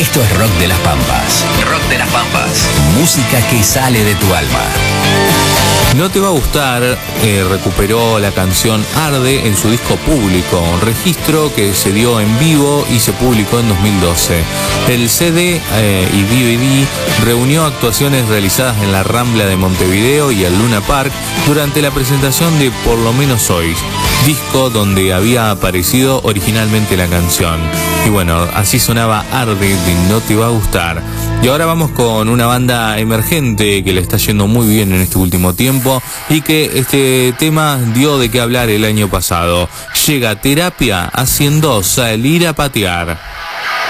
Esto es Rock de las Pampas. Rock de las Pampas. Música que sale de tu alma. No te va a gustar, recuperó la canción Arde en su disco Público, un registro que se dio en vivo y se publicó en 2012. El CD y DVD reunió actuaciones realizadas en la Rambla de Montevideo y el Luna Park durante la presentación de Por lo menos hoy, disco donde había aparecido originalmente la canción. Y bueno, así sonaba Arde de No te va a gustar. Y ahora vamos con una banda emergente que le está yendo muy bien en este último tiempo y que este tema dio de qué hablar el año pasado. Llega Terapia haciendo Salir a patear.